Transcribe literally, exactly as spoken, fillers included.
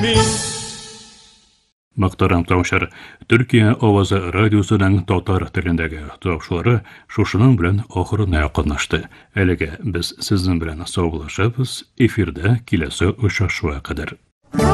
Мактарам таушар, Түркия авазы радиосының татар телендәге тапшылары шушының белән ахырына якынлашты. Әлегә без сезнең белән саулашабыз, эфирдә киләсе очрашуга кадәр.